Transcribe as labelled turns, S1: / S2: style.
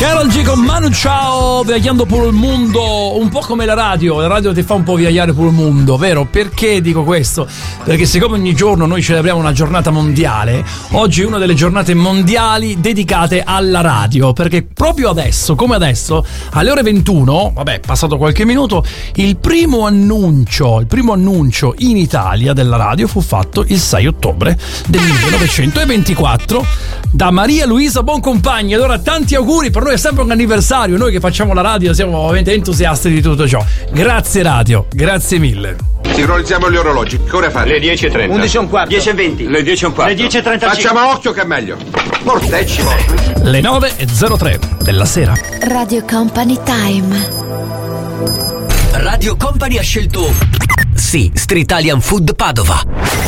S1: Karol G con Manu Chao, viaggiando pure il mondo, un po' come la radio ti fa un po' viaggiare pure il mondo, vero? Perché dico questo? Perché siccome ogni giorno noi celebriamo una giornata mondiale, oggi è una delle giornate mondiali dedicate alla radio, perché proprio adesso, come adesso, alle ore 21, vabbè, passato qualche minuto, il primo annuncio in Italia della radio fu fatto il 6 ottobre del 1924 da Maria Luisa Boncompagni. Allora tanti auguri, per noi è sempre un anniversario, noi che facciamo la radio siamo veramente entusiasti di tutto ciò. Grazie radio, grazie mille.
S2: Sincronizziamo gli orologi, che ora fate?
S3: Le 10:30.
S4: 11:15.
S3: 10:20. Le 10:15.
S4: Le 10:35.
S2: Facciamo a occhio che è meglio. Mortecci.
S1: Le 9:03 della sera.
S5: Radio Company Time.
S6: Radio Company ha scelto Street Italian Food Padova.